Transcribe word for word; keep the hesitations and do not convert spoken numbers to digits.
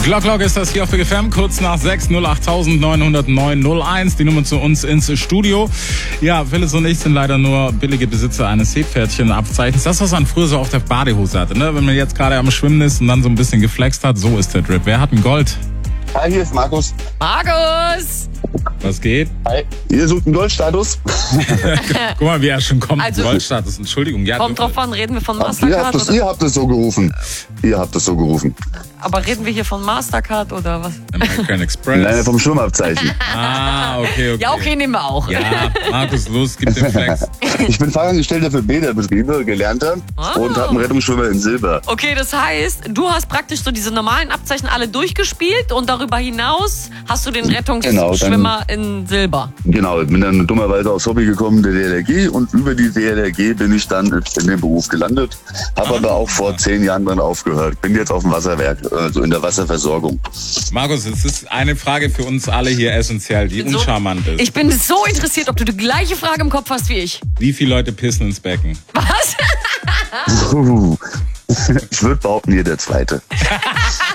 Glock Glock ist das hier auf Big F M, kurz nach sechs, null acht neun null null neun null eins, die Nummer zu uns ins Studio. Ja, Phyllis und ich sind leider nur billige Besitzer eines Seepferdchenabzeichens. Das, was man früher so auf der Badehose hatte, ne? Wenn man jetzt gerade am Schwimmen ist und dann so ein bisschen geflext hat, so ist der Drip. Wer hat ein Gold? Hi, hier ist Markus. Markus! Was geht? Hi. Ihr sucht einen Goldstatus? Guck mal, wie er schon kommt. Also, Goldstatus, Entschuldigung. Ja, Kommt drauf an, reden wir von Ihr Mastercard habt, das, oder? ihr habt es so gerufen. Ihr habt es so gerufen. Aber reden wir hier von Mastercard oder was? American Express. Nein, vom Schwimmabzeichen. Ah, okay, okay. Ja, okay, nehmen wir auch. Ja, Markus, los, gib den Flex. Ich bin Fachangestellter für Bäderbetriebe, Gelernter, Ah. und habe einen Rettungsschwimmer in Silber. Okay, das heißt, du hast praktisch so diese normalen Abzeichen alle durchgespielt und darüber hinaus hast du den Rettungsschwimmer in Silber. Genau, bin dann dummerweise aufs Hobby gekommen, der D L R G, und über die D L R G bin ich dann in den Beruf gelandet. Habe aber auch vor zehn Jahren dann aufgehört. Bin jetzt auf dem Wasserwerk, also in der Wasserversorgung. Markus, es ist eine Frage für uns alle hier essentiell, die So- uncharmant ist. Ich bin so interessiert, ob du die gleiche Frage im Kopf hast wie ich. Wie viele Leute pissen ins Becken? Was? Ich würde behaupten, ihr der Zweite.